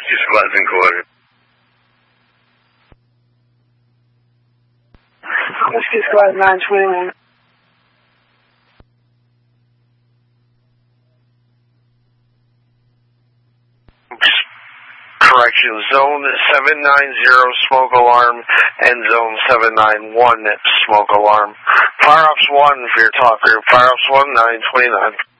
Whiskey Squad's in quarter. Whiskey Squad 921. Correction, Zone 790 smoke alarm and Zone 791 smoke alarm. Fire Ops 1 for your talk group. Fire Ops 1 929.